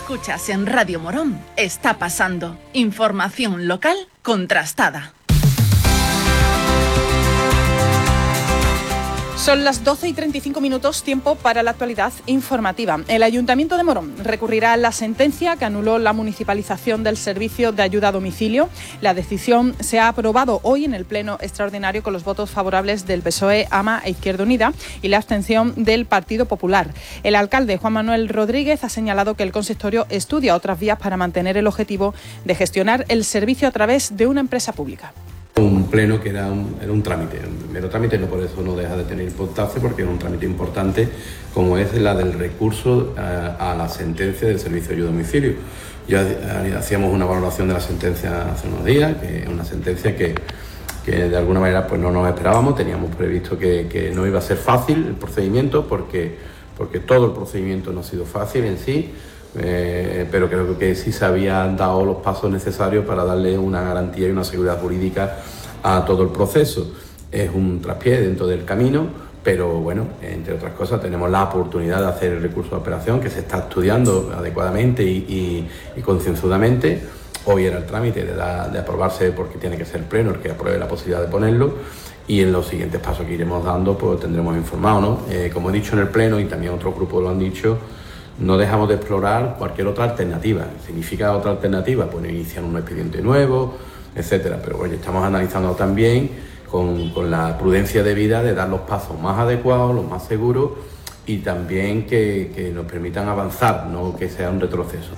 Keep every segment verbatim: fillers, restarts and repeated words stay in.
escuchas en Radio Morón está pasando. Información local contrastada. Son las doce y treinta y cinco minutos, tiempo para la actualidad informativa. El Ayuntamiento de Morón recurrirá a la sentencia que anuló la municipalización del servicio de ayuda a domicilio. La decisión se ha aprobado hoy en el Pleno Extraordinario con los votos favorables del P S O E, AMA e Izquierda Unida y la abstención del Partido Popular. El alcalde Juan Manuel Rodríguez ha señalado que el consistorio estudia otras vías para mantener el objetivo de gestionar el servicio a través de una empresa pública. Un pleno que era un, era un trámite, un mero trámite, no por eso no deja de tener importancia, porque era un trámite importante como es la del recurso a, a la sentencia del servicio de ayuda a domicilio. Ya hacíamos una valoración de la sentencia hace unos días, que es una sentencia que, que de alguna manera pues no nos esperábamos, teníamos previsto que, que no iba a ser fácil el procedimiento, porque, porque todo el procedimiento no ha sido fácil en sí. Eh, pero creo que sí se habían dado los pasos necesarios para darle una garantía y una seguridad jurídica a todo el proceso. Es un traspié dentro del camino, pero bueno, entre otras cosas tenemos la oportunidad de hacer el recurso de apelación, que se está estudiando adecuadamente y, y, y concienzudamente. Hoy era el trámite de, da, de aprobarse, porque tiene que ser pleno el que apruebe la posibilidad de ponerlo, y en los siguientes pasos que iremos dando pues tendremos informado, ¿no? Eh, como he dicho en el pleno, y también otros grupos lo han dicho, no dejamos de explorar cualquier otra alternativa. ¿Significa otra alternativa? Pues iniciar un expediente nuevo, etcétera. Pero bueno, estamos analizando también con, con la prudencia debida de dar los pasos más adecuados, los más seguros, y también que, que nos permitan avanzar, no que sea un retroceso.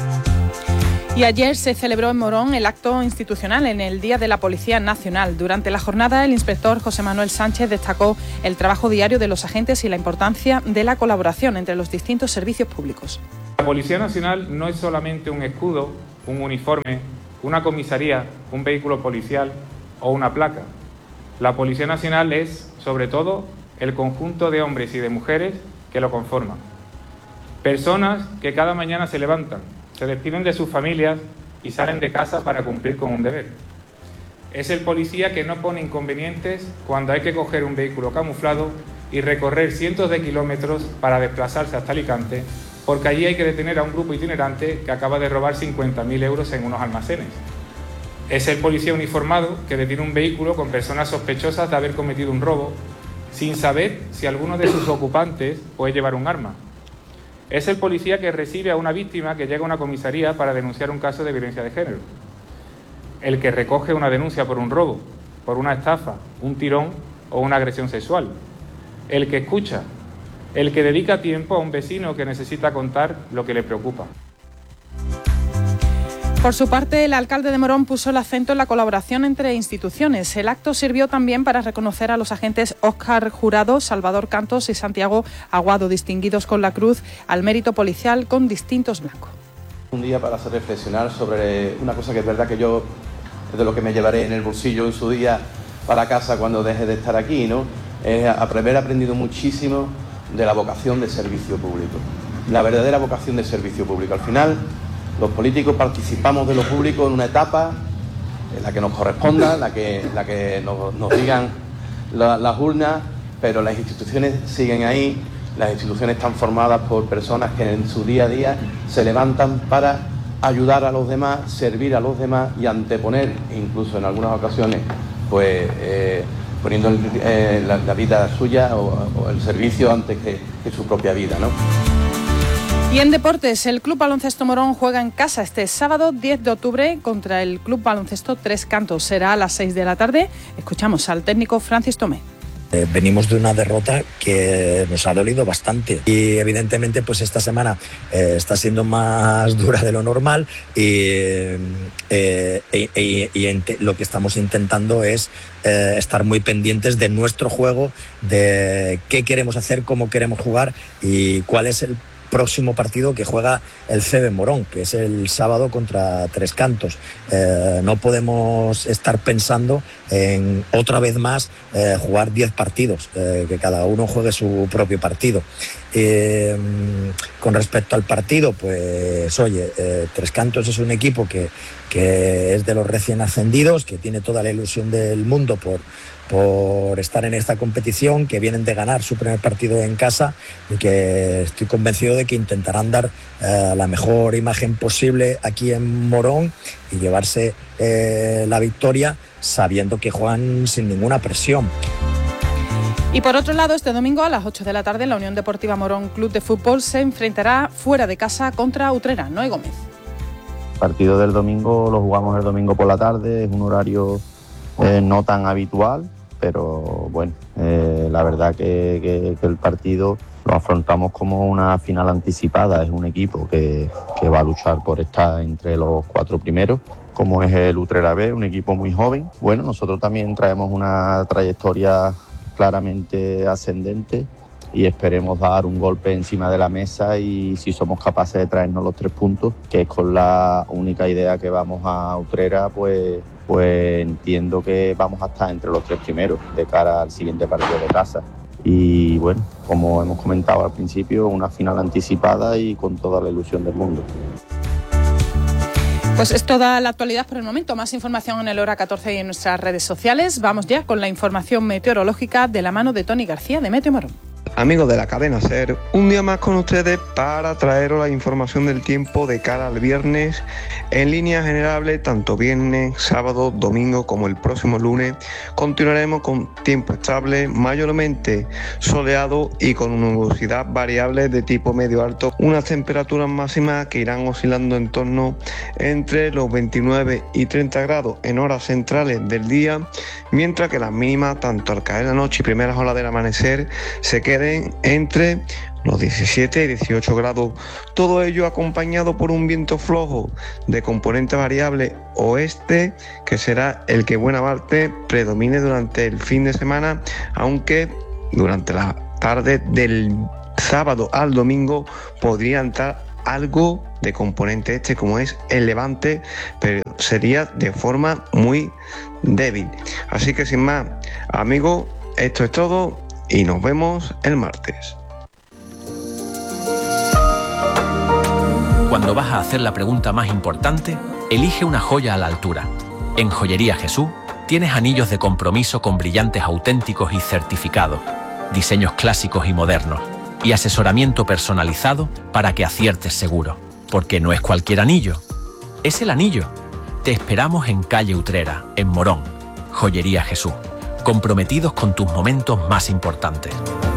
Y ayer se celebró en Morón el acto institucional en el Día de la Policía Nacional. Durante la jornada, el inspector José Manuel Sánchez destacó el trabajo diario de los agentes y la importancia de la colaboración entre los distintos servicios públicos. La Policía Nacional no es solamente un escudo, un uniforme, una comisaría, un vehículo policial o una placa. La Policía Nacional es, sobre todo, el conjunto de hombres y de mujeres que lo conforman. Personas que cada mañana se levantan, se despiden de sus familias y salen de casa para cumplir con un deber. Es el policía que no pone inconvenientes cuando hay que coger un vehículo camuflado y recorrer cientos de kilómetros para desplazarse hasta Alicante, porque allí hay que detener a un grupo itinerante que acaba de robar cincuenta mil euros en unos almacenes. Es el policía uniformado que detiene un vehículo con personas sospechosas de haber cometido un robo, sin saber si alguno de sus ocupantes puede llevar un arma. Es el policía que recibe a una víctima que llega a una comisaría para denunciar un caso de violencia de género. El que recoge una denuncia por un robo, por una estafa, un tirón o una agresión sexual. El que escucha. El que dedica tiempo a un vecino que necesita contar lo que le preocupa. Por su parte, el alcalde de Morón puso el acento en la colaboración entre instituciones. El acto sirvió también para reconocer a los agentes Óscar Jurado, Salvador Cantos y Santiago Aguado, distinguidos con la Cruz al Mérito Policial con distintos blancos. Un día para hacer reflexionar sobre una cosa que es verdad que yo es de lo que me llevaré en el bolsillo en su día para casa cuando deje de estar aquí, ¿no? Es haber aprendido muchísimo de la vocación de servicio público, la verdadera vocación de servicio público. Al final, los políticos participamos de lo público en una etapa en la que nos corresponda, la que, la que nos, nos digan la, las urnas, pero las instituciones siguen ahí, las instituciones están formadas por personas que en su día a día se levantan para ayudar a los demás, servir a los demás y anteponer, incluso en algunas ocasiones, pues eh, poniendo el, eh, la, la vida suya o, o el servicio antes que, que su propia vida, ¿no? Y en deportes, el Club Baloncesto Morón juega en casa este sábado diez de octubre contra el Club Baloncesto Tres Cantos. Será a las seis de la tarde. Escuchamos al técnico Francis Tomé. Eh, venimos de una derrota que nos ha dolido bastante y evidentemente pues esta semana eh, está siendo más dura de lo normal y, eh, eh, y, y ente- lo que estamos intentando es eh, estar muy pendientes de nuestro juego, de qué queremos hacer, cómo queremos jugar y cuál es el próximo partido que juega el C B Morón, que es el sábado contra Tres Cantos. Eh, no podemos estar pensando en otra vez más eh, jugar diez partidos, eh, que cada uno juegue su propio partido. Eh, con respecto al partido, pues oye, eh, Tres Cantos es un equipo que, que es de los recién ascendidos, que tiene toda la ilusión del mundo por por estar en esta competición, que vienen de ganar su primer partido en casa y que estoy convencido de que intentarán dar eh, la mejor imagen posible aquí en Morón y llevarse eh, la victoria sabiendo que juegan sin ninguna presión. Y por otro lado, este domingo a las ocho de la tarde la Unión Deportiva Morón Club de Fútbol se enfrentará fuera de casa contra Utrera. Noé Gómez. El partido del domingo lo jugamos el domingo por la tarde, es un horario eh, no tan habitual, pero bueno, eh, la verdad que, que, que el partido lo afrontamos como una final anticipada. Es un equipo que, que va a luchar por estar entre los cuatro primeros, como es el Utrera B, un equipo muy joven. Bueno, nosotros también traemos una trayectoria claramente ascendente y esperemos dar un golpe encima de la mesa y si somos capaces de traernos los tres puntos, que es con la única idea que vamos a Utrera, pues, pues entiendo que vamos a estar entre los tres primeros de cara al siguiente partido de casa. Y bueno, como hemos comentado al principio, una final anticipada y con toda la ilusión del mundo. Pues es toda la actualidad por el momento. Más información en el Hora catorce y en nuestras redes sociales. Vamos ya con la información meteorológica de la mano de Tony García de Meteo Morón. Amigos de la cadena SER, un día más con ustedes para traeros la información del tiempo de cara al viernes. En líneas generales, tanto viernes, sábado, domingo como el próximo lunes, continuaremos con tiempo estable, mayormente soleado y con nubosidad variable de tipo medio alto. Unas temperaturas máximas que irán oscilando en torno entre los veintinueve y treinta grados en horas centrales del día, mientras que las mínimas, tanto al caer la noche y primeras horas del amanecer, se queden entre los diecisiete y dieciocho grados, todo ello acompañado por un viento flojo de componente variable oeste, que será el que buena parte predomine durante el fin de semana, aunque durante la tarde del sábado al domingo podría entrar algo de componente este, como es el levante, pero sería de forma muy débil. Así que sin más, amigos, esto es todo y nos vemos el martes. Cuando vas a hacer la pregunta más importante, elige una joya a la altura. En Joyería Jesús tienes anillos de compromiso con brillantes auténticos y certificados, diseños clásicos y modernos, y asesoramiento personalizado para que aciertes seguro. Porque no es cualquier anillo, es el anillo. Te esperamos en calle Utrera, en Morón. Joyería Jesús, comprometidos con tus momentos más importantes.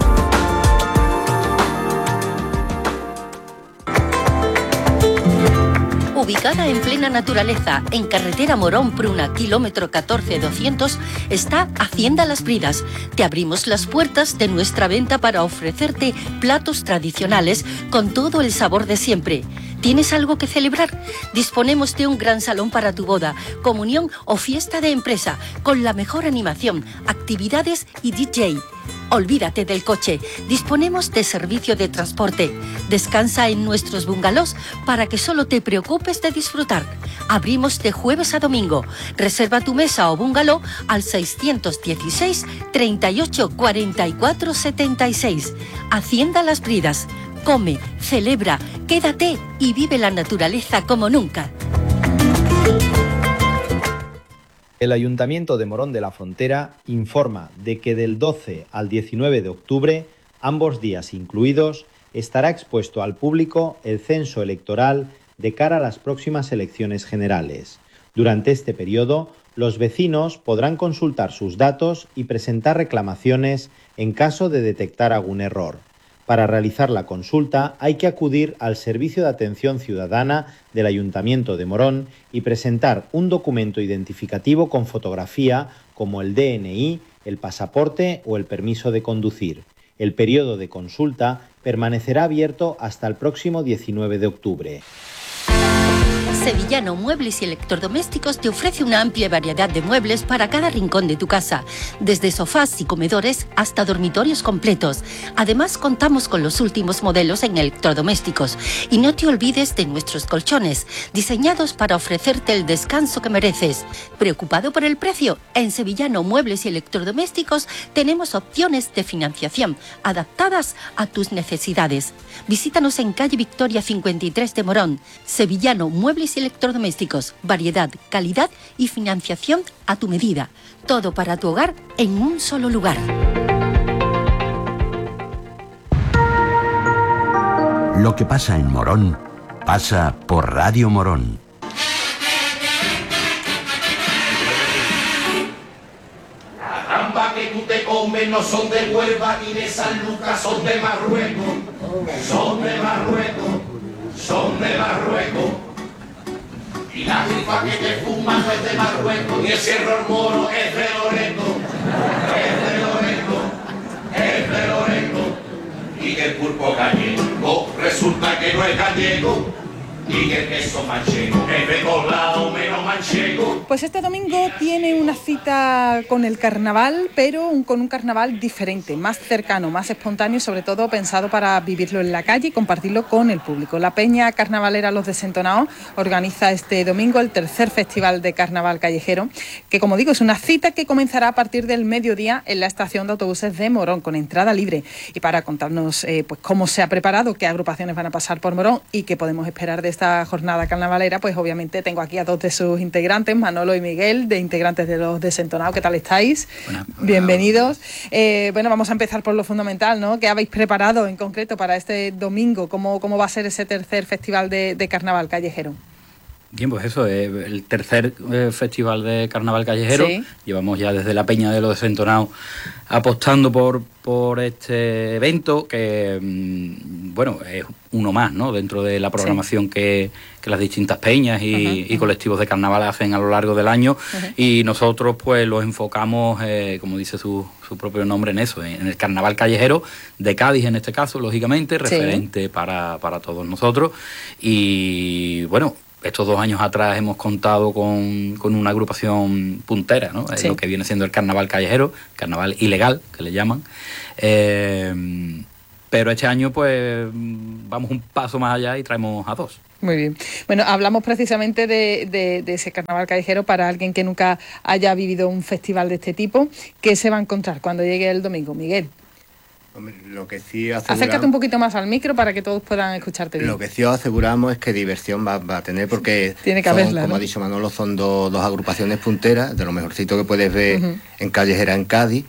Ubicada en plena naturaleza, en carretera Morón-Pruna, kilómetro catorce doscientos, está Hacienda Las Bridas. Te abrimos las puertas de nuestra venta para ofrecerte platos tradicionales con todo el sabor de siempre. ¿Tienes algo que celebrar? Disponemos de un gran salón para tu boda, comunión o fiesta de empresa, con la mejor animación, actividades y D J. Olvídate del coche, disponemos de servicio de transporte. Descansa en nuestros bungalows para que solo te preocupes de disfrutar. Abrimos de jueves a domingo. Reserva tu mesa o bungalow al seiscientos dieciséis, treinta y ocho, cuarenta y cuatro, setenta y seis. Hacienda Las Bridas. Come, celebra, quédate y vive la naturaleza como nunca. El Ayuntamiento de Morón de la Frontera informa de que del doce al diecinueve de octubre, ambos días incluidos, estará expuesto al público el censo electoral de cara a las próximas elecciones generales. Durante este periodo, los vecinos podrán consultar sus datos y presentar reclamaciones en caso de detectar algún error. Para realizar la consulta hay que acudir al Servicio de Atención Ciudadana del Ayuntamiento de Morón y presentar un documento identificativo con fotografía como el D N I, el pasaporte o el permiso de conducir. El periodo de consulta permanecerá abierto hasta el próximo diecinueve de octubre. Sevillano Muebles y Electrodomésticos te ofrece una amplia variedad de muebles para cada rincón de tu casa, desde sofás y comedores hasta dormitorios completos. Además, contamos con los últimos modelos en electrodomésticos. Y no te olvides de nuestros colchones, diseñados para ofrecerte el descanso que mereces. ¿Preocupado por el precio? En Sevillano Muebles y Electrodomésticos tenemos opciones de financiación adaptadas a tus necesidades. Visítanos en calle Victoria cincuenta y tres de Morón. Sevillano Muebles muebles y electrodomésticos, variedad, calidad y financiación a tu medida. Todo para tu hogar en un solo lugar. Lo que pasa en Morón, pasa por Radio Morón. La trampa que tú te comes no son de Huelva ni de San Lucas, son de Marruecos. Son de Marruecos, son de Marruecos. Y la grifa que te fumas no es de Marruecos, ni el Cerro Moro es de Loreto. Es de Loreto, es de Loreto. Y que el pulpo gallego resulta que no es gallego. Y que el queso manchego es de colado menos manchego. Pues este domingo tiene una cita con el carnaval, pero un, con un carnaval diferente, más cercano, más espontáneo y sobre todo pensado para vivirlo en la calle y compartirlo con el público. La Peña Carnavalera Los Desentonados organiza este domingo el tercer Festival de Carnaval Callejero, que como digo es una cita que comenzará a partir del mediodía en la estación de autobuses de Morón, con entrada libre. Y para contarnos eh, pues cómo se ha preparado, qué agrupaciones van a pasar por Morón y qué podemos esperar de esta jornada carnavalera, pues obviamente tengo aquí a dos de sus integrantes, Manolo y Miguel, de integrantes de Los Desentonados. ¿Qué tal estáis? Buena, buena, Bienvenidos. Eh, bueno, vamos a empezar por lo fundamental, ¿no? ¿Qué habéis preparado en concreto para este domingo? ¿Cómo, cómo va a ser ese tercer festival de, de carnaval callejero? Bien, pues eso, eh, el tercer eh, festival de carnaval callejero. Sí. Llevamos ya desde la Peña de Los Desentonados apostando por, por este evento que, mmm, bueno, es uno más, ¿no?, dentro de la programación sí. que, que las distintas peñas y, uh-huh, y uh-huh. colectivos de carnaval hacen a lo largo del año. Uh-huh. Y nosotros pues los enfocamos, eh, como dice su, su propio nombre, en eso, en el carnaval callejero de Cádiz en este caso, lógicamente, referente sí. para, para todos nosotros. Y bueno, estos dos años atrás hemos contado con, con una agrupación puntera, ¿no? Sí. Lo que viene siendo el carnaval callejero, carnaval ilegal, que le llaman. Eh, pero este año, pues, vamos un paso más allá y traemos a dos. Muy bien. Bueno, hablamos precisamente de, de, de ese carnaval callejero para alguien que nunca haya vivido un festival de este tipo. ¿Qué se va a encontrar cuando llegue el domingo, Miguel? Hombre, lo que sí aseguramos... Acércate un poquito más al micro para que todos puedan escucharte bien. Lo que sí os aseguramos es que diversión va, va a tener, porque tiene que son, haberla, como ¿no? ha dicho Manolo, son do, dos agrupaciones punteras, de lo mejorcito que puedes ver uh-huh. en Callejera en Cádiz,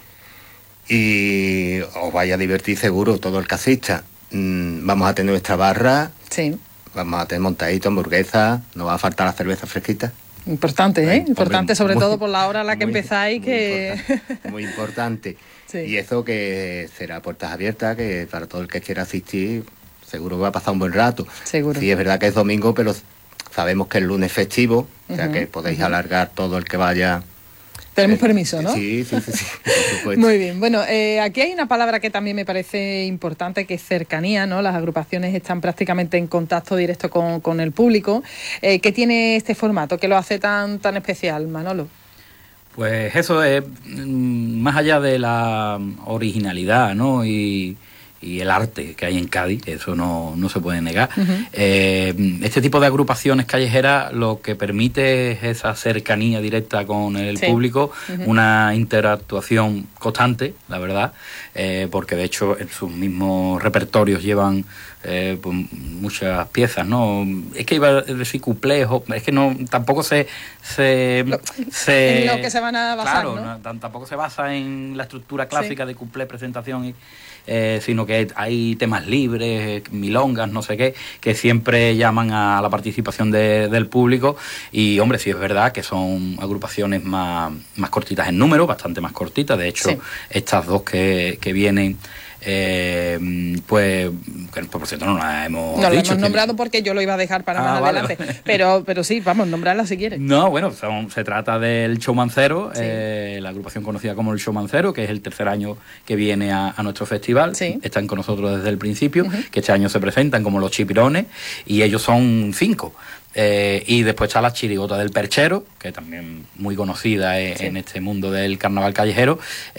y os vais a divertir seguro, todo el casista. Mm, vamos a tener nuestra barra, sí. vamos a tener montadito, hamburguesas, no va a faltar la cerveza fresquita. Importante, ¿eh? Importante, Hombre, sobre muy, todo por la hora a la que muy, empezáis, muy que... Importante, muy importante. Sí. Y eso que será puertas abiertas, que para todo el que quiera asistir, seguro que va a pasar un buen rato. Seguro. Sí, es verdad que es domingo, pero sabemos que el lunes es festivo, uh-huh, o sea que podéis uh-huh. alargar todo el que vaya. Tenemos eh, permiso, ¿no? Sí, sí, sí, sí, por supuesto. Muy bien. Bueno, eh, aquí hay una palabra que también me parece importante, que es cercanía, ¿no? Las agrupaciones están prácticamente en contacto directo con, con el público. Eh, ¿Qué tiene este formato? ¿Qué lo hace tan, tan especial, Manolo? Pues eso es, más allá de la originalidad, ¿no?, y, y el arte que hay en Cádiz, eso no, no se puede negar. Uh-huh. Eh, este tipo de agrupaciones callejeras lo que permite es esa cercanía directa con el sí. público, uh-huh. una interactuación constante, la verdad, eh, porque de hecho en sus mismos repertorios llevan eh, pues, muchas piezas, ¿no? Es que iba a decir cuplés, es que no, tampoco se... se, lo, se en lo que se van a basar, claro, ¿no? no, tampoco se basa en la estructura clásica sí. de cuplé, presentación y... Eh, sino que hay temas libres, milongas, no sé qué, que siempre llaman a la participación de, del público. Y hombre, sí es verdad que son agrupaciones más, más cortitas en número, bastante más cortitas. De hecho, sí. estas dos que, que vienen, eh, pues, por cierto, no las hemos no dicho. No las hemos nombrado porque yo lo iba a dejar para ah, más vale. adelante. Pero, pero sí, vamos, nombrarla si quieres. No, bueno, son, se trata del Showmancero, sí. eh, la agrupación conocida como el Showmancero, que es el tercer año que viene a, a nuestro festival. Sí. Están con nosotros desde el principio, uh-huh. que este año se presentan como los Chipirones, y ellos son cinco. Eh, y después está la Chirigota del Perchero, que también muy conocida eh, sí. en este mundo del carnaval callejero.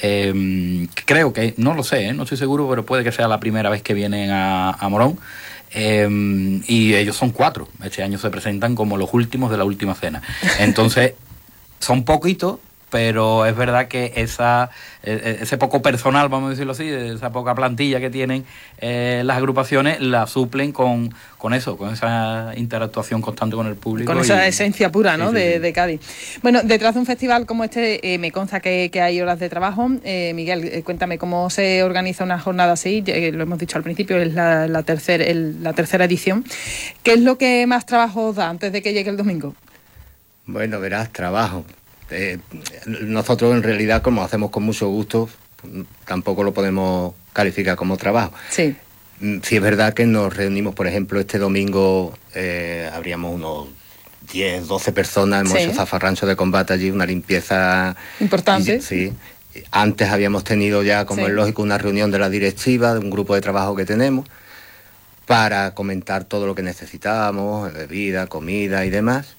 Eh, creo que, no lo sé, eh, no estoy seguro, pero puede que sea la primera vez que vienen a, a Morón. Eh, y ellos son cuatro. Este año se presentan como los últimos de la última cena. Entonces, son poquitos, pero es verdad que esa ese poco personal, vamos a decirlo así, esa poca plantilla que tienen eh, las agrupaciones, la suplen con, con eso, con esa interactuación constante con el público. Con esa y, esencia pura, ¿no? Sí, sí, de, sí. de Cádiz. Bueno, detrás de un festival como este, eh, me consta que, que hay horas de trabajo. Eh, Miguel, eh, cuéntame cómo se organiza una jornada así. Eh, lo hemos dicho al principio, es la, la, tercer, el, la tercera edición. ¿Qué es lo que más trabajo os da antes de que llegue el domingo? Bueno, verás, trabajo. Eh, nosotros en realidad, como hacemos con mucho gusto, tampoco lo podemos calificar como trabajo. Sí. Sí es verdad que nos reunimos, por ejemplo, este domingo eh, habríamos unos diez, doce personas, hemos sí. hecho zafarrancho de combate allí, una limpieza importante. Y, sí. Antes habíamos tenido ya, como sí. es lógico, una reunión de la directiva, de un grupo de trabajo que tenemos, para comentar todo lo que necesitábamos, bebida, comida y demás.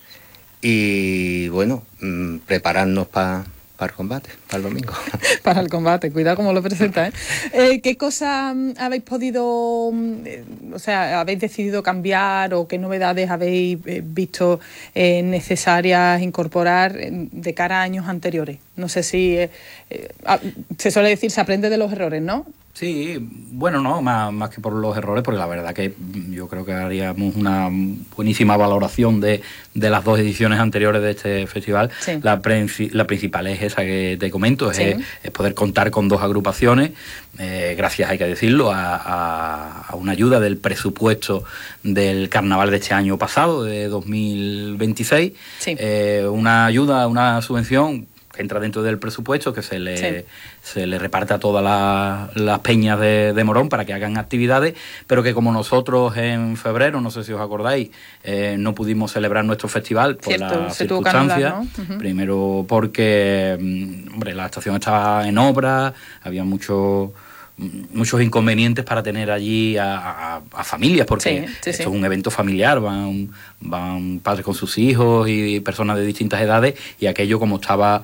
Y bueno, mmm, prepararnos para pa el combate, para el domingo. Para el combate, cuidado cómo lo presenta, ¿eh? eh ¿Qué cosas habéis podido, eh, o sea, habéis decidido cambiar o qué novedades habéis eh, visto eh, necesarias incorporar de cara a años anteriores? No sé si, eh, eh, se suele decir, se aprende de los errores, ¿no? Sí, bueno, no, más, más que por los errores, porque la verdad que yo creo que haríamos una buenísima valoración de, de las dos ediciones anteriores de este festival. Sí. La, la principal es esa que te comento, es, sí. es poder contar con dos agrupaciones, eh, gracias, hay que decirlo, a, a, a una ayuda del presupuesto del carnaval de este año pasado, de dos mil veintiséis, sí. eh, una ayuda, una subvención que entra dentro del presupuesto, que se le, sí. se le reparte a todas las, las peñas de, de Morón para que hagan actividades, pero que como nosotros en febrero, no sé si os acordáis, eh, no pudimos celebrar nuestro festival por Cierto, las se circunstancias, tuvo que anular, ¿no? Uh-huh. Primero porque hombre, la estación estaba en obra, había mucho... muchos inconvenientes para tener allí a, a, a familias, porque sí, sí, esto sí. es un evento familiar, van, van padres con sus hijos y personas de distintas edades, y aquello, como estaba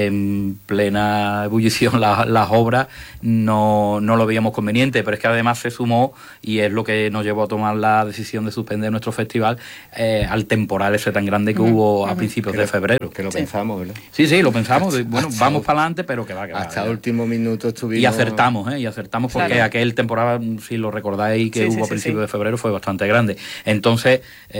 en plena ebullición las la obras, no, no lo veíamos conveniente, pero es que además se sumó, y es lo que nos llevó a tomar la decisión de suspender nuestro festival, eh, al temporal ese tan grande que uh-huh, hubo a uh-huh. principios que de febrero. Que lo sí. pensamos, ¿verdad? Sí, sí, lo pensamos, bueno, hasta vamos para adelante, pero que va, que va. Hasta el último minuto estuvimos... Y acertamos, ¿eh? Y acertamos porque claro. aquel temporada, si lo recordáis, que sí, hubo sí, a principios sí. de febrero, fue bastante grande. Entonces,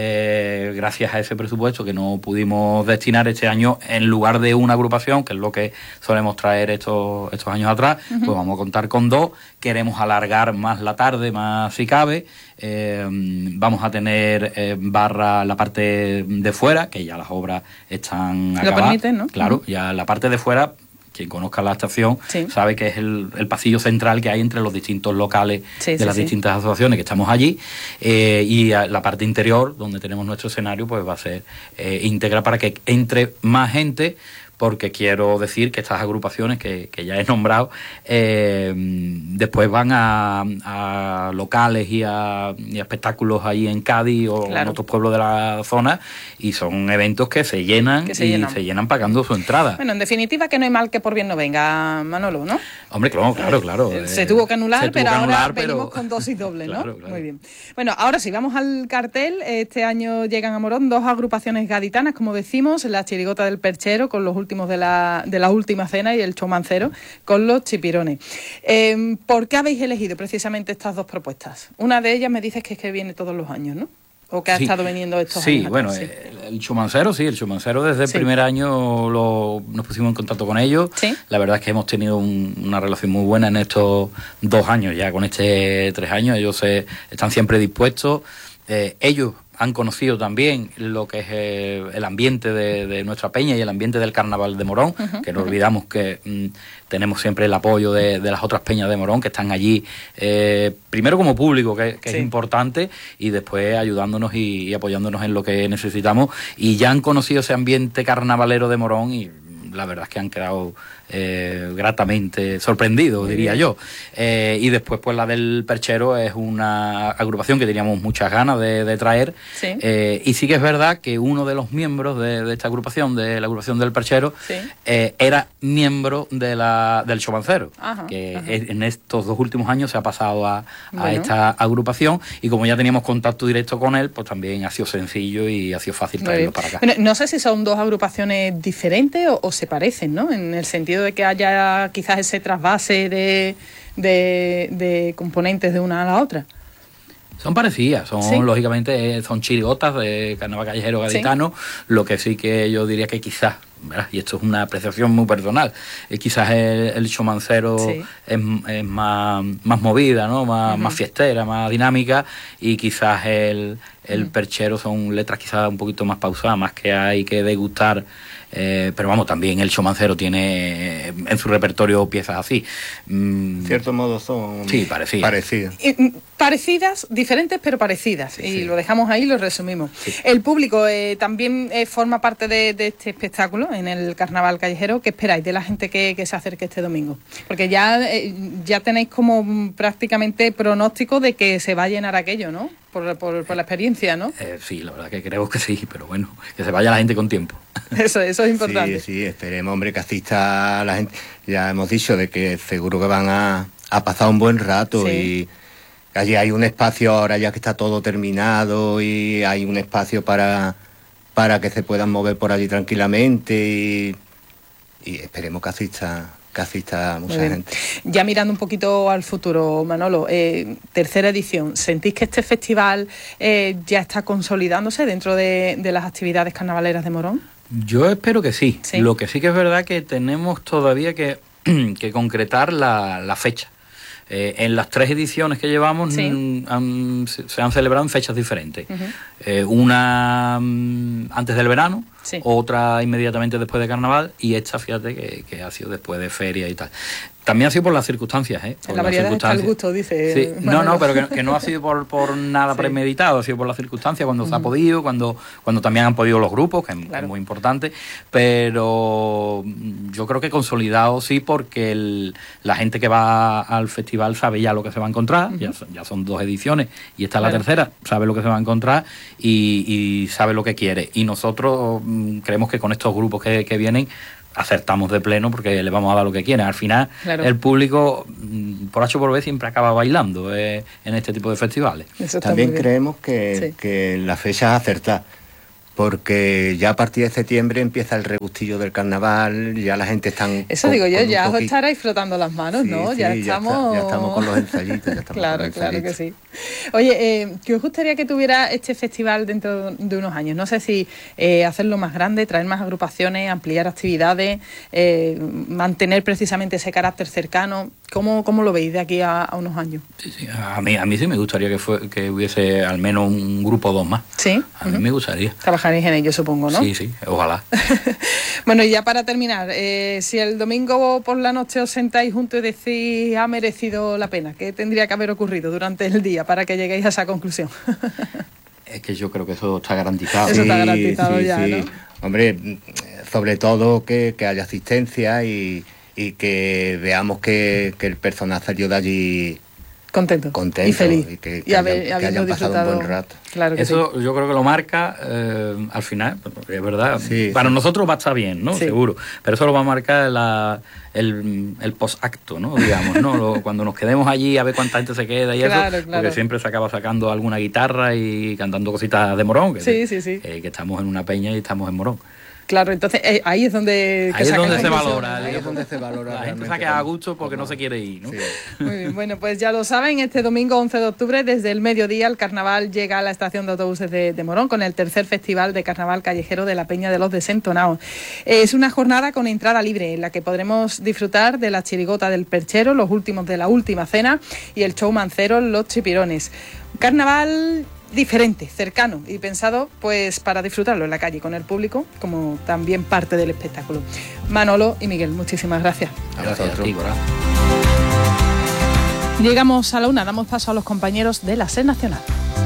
eh, gracias a ese presupuesto que no pudimos destinar este año, en lugar de una agrupación, que es lo que solemos traer estos, estos años atrás, uh-huh. pues vamos a contar con dos. Queremos alargar más la tarde, más si cabe. Eh, vamos a tener eh, barra la parte de fuera, que ya las obras están acabadas. Lo permiten, ¿no? Claro, uh-huh. ya la parte de fuera... Quien conozca la estación sí. sabe que es el, el pasillo central que hay entre los distintos locales sí, de sí, las sí. distintas asociaciones que estamos allí, eh, y la parte interior, donde tenemos nuestro escenario, pues va a ser eh, íntegra para que entre más gente, porque quiero decir que estas agrupaciones que, que ya he nombrado eh, después van a, a locales y a, y a espectáculos ahí en Cádiz o claro. en otros pueblos de la zona, y son eventos que se llenan que se y llenan. se llenan pagando su entrada. Bueno, en definitiva, que no hay mal que por bien no venga, Manolo, ¿no? Hombre, claro, claro, claro. Se eh, tuvo que anular, pero ahora anular, venimos pero... con dosis doble, ¿no? claro, claro. Muy bien. Bueno, ahora sí, vamos al cartel. Este año llegan a Morón dos agrupaciones gaditanas, como decimos, la Chirigota del Perchero, con los últimos de la, de la última cena, y el Chomancero con los Chipirones. Eh, ¿Por qué habéis elegido precisamente estas dos propuestas? Una de ellas me dices que es que viene todos los años, ¿no? ¿O que ha sí. estado viniendo estos sí, años? Bueno, sí, bueno, el, el Chomancero, sí, el Chomancero desde el sí. primer año lo, nos pusimos en contacto con ellos. ¿Sí? La verdad es que hemos tenido un, una relación muy buena en estos dos años, ya con este tres años. Ellos se, están siempre dispuestos. Eh, ellos han conocido también lo que es eh, el ambiente de, de nuestra peña y el ambiente del Carnaval de Morón, uh-huh, que no uh-huh. olvidamos que mm, tenemos siempre el apoyo de, de las otras peñas de Morón, que están allí, eh, primero como público, que, que sí. es importante, y después ayudándonos y, y apoyándonos en lo que necesitamos, y ya han conocido ese ambiente carnavalero de Morón, y la verdad es que han quedado eh, gratamente sorprendidos, diría yo. Eh, y después, pues la del Perchero es una agrupación que teníamos muchas ganas de, de traer. Sí. Eh, y sí que es verdad que uno de los miembros de, de esta agrupación, de la agrupación del Perchero, sí. eh, era miembro de la, del Chomancero, ajá, que ajá. en estos dos últimos años se ha pasado a, a bueno. esta agrupación, y como ya teníamos contacto directo con él, pues también ha sido sencillo y ha sido fácil traerlo para acá. Bueno, no sé si son dos agrupaciones diferentes o, o se se parecen, ¿no? En el sentido de que haya quizás ese trasvase de, de, de componentes de una a la otra. Son parecidas, son ¿Sí? lógicamente son chirigotas de carnaval callejero gaditano, ¿sí? Lo que sí que yo diría que quizás, ¿verdad? Y esto es una apreciación muy personal, eh, quizás el, el chomancero ¿sí? es, es más, más movida, ¿no? Más, uh-huh. más fiestera, más dinámica, y quizás el, el uh-huh. perchero son letras quizás un poquito más pausadas, más que hay que degustar. Eh, pero vamos, también el chomancero tiene en su repertorio piezas así. En cierto modo son sí, parecidas. parecidas. Y, parecidas, diferentes pero parecidas. Sí, y sí. lo dejamos ahí y lo resumimos. Sí. El público eh, también eh, forma parte de, de este espectáculo en el Carnaval Callejero. ¿Qué esperáis de la gente que, que se acerque este domingo? Porque ya, eh, ya tenéis como prácticamente pronóstico de que se va a llenar aquello, ¿no? Por, por, por la experiencia, ¿no? Eh, sí, la verdad que creo que sí, pero bueno, que se vaya la gente con tiempo. Eso, eso es importante. Sí, sí, esperemos, hombre, que asista la gente. Ya hemos dicho de que seguro que van a, a pasar un buen rato, sí. Y allí hay un espacio ahora ya que está todo terminado y hay un espacio para, para que se puedan mover por allí tranquilamente y, y esperemos que asista... que asista mucha gente. Ya mirando un poquito al futuro, Manolo, eh, tercera edición, ¿sentís que este festival eh, ya está consolidándose dentro de, de las actividades carnavaleras de Morón? Yo espero que sí. sí. Lo que sí que es verdad que tenemos todavía que, que concretar la, la fecha. Eh, en las tres ediciones que llevamos sí. n- han, se han celebrado en fechas diferentes. Uh-huh. Eh, una um, antes del verano, sí. otra inmediatamente después de carnaval y esta, fíjate, que, que ha sido después de feria y tal. También ha sido por las circunstancias, ¿eh? Por en la variedad está el gusto, dice. Sí. No, no, pero que, que no ha sido por, por nada sí. premeditado, ha sido por las circunstancias, cuando uh-huh. se ha podido, cuando, cuando también han podido los grupos, que claro. es muy importante, pero yo creo que consolidado sí, porque el, la gente que va al festival sabe ya lo que se va a encontrar, uh-huh. ya, ya son dos ediciones y esta es claro. la tercera, sabe lo que se va a encontrar y, y sabe lo que quiere. Y nosotros mm, creemos que con estos grupos que, que vienen, acertamos de pleno porque le vamos a dar lo que quieren. Al final, claro. el público, por H o por B, siempre acaba bailando eh, en este tipo de festivales. También creemos que, sí. que la fecha es acertada, porque ya a partir de septiembre empieza el regustillo del carnaval, ya la gente está... Eso con, digo yo, ya os estaréis frotando las manos, sí, ¿no? Sí, ya estamos... Ya, está, ya estamos con los ensayitos. Ya estamos claro, con los claro ensayitos. que sí. Oye, eh, ¿qué os gustaría que tuviera este festival dentro de unos años? No sé si eh, hacerlo más grande, traer más agrupaciones, ampliar actividades, eh, mantener precisamente ese carácter cercano. ¿Cómo, cómo lo veis de aquí a, a unos años? Sí, sí, a mí, a mí sí me gustaría que, fue, que hubiese al menos un grupo o dos más. ¿Sí? A mí uh-huh. me gustaría. Trabajaréis en ello, supongo, ¿no? Sí, sí, ojalá. Bueno, y ya para terminar, eh, si el domingo por la noche os sentáis juntos y decís ha merecido la pena, ¿qué tendría que haber ocurrido durante el día para que lleguéis a esa conclusión? Es que yo creo que eso está garantizado. Eso está garantizado sí, ya, sí. ¿no? Hombre, sobre todo que, que haya asistencia y, y que veamos que, que el personal salió de allí contento, contento y feliz y que, que, y haber, hayan, que hayan pasado un buen rato. Claro que eso sí. Yo creo que lo marca eh, al final, porque es verdad, sí, para sí. nosotros va a estar bien, ¿no? Sí. Seguro, pero eso lo va a marcar la, el, el post-acto, ¿no? Digamos, ¿no? Lo, cuando nos quedemos allí a ver cuánta gente se queda y claro, eso, claro. porque siempre se acaba sacando alguna guitarra y cantando cositas de Morón, que, sí, sí, sí. Eh, que estamos en una peña y estamos en Morón. Claro, entonces eh, ahí es donde... Ahí es donde se valora. Ahí es donde se valora. La gente se queda a gusto porque no se quiere ir, ¿no? Sí. Muy bien, bueno, pues ya lo saben, este domingo once de octubre, desde el mediodía, el carnaval llega a la estación de autobuses de, de Morón con el tercer festival de carnaval callejero de la Peña de los Desentonados. Es una jornada con entrada libre en la que podremos disfrutar de la chirigota del perchero, los últimos de la última cena y el show mancero Los Chipirones. Carnaval diferente, cercano y pensado pues para disfrutarlo en la calle con el público como también parte del espectáculo. Manolo y Miguel, muchísimas gracias. Gracias a ti, Cora. Llegamos a la una, damos paso a los compañeros de la SER Nacional.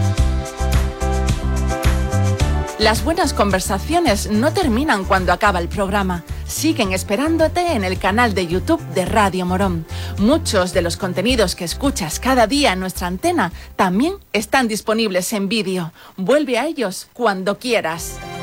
Las buenas conversaciones no terminan cuando acaba el programa. Siguen esperándote en el canal de YouTube de Radio Morón. Muchos de los contenidos que escuchas cada día en nuestra antena también están disponibles en vídeo. Vuelve a ellos cuando quieras.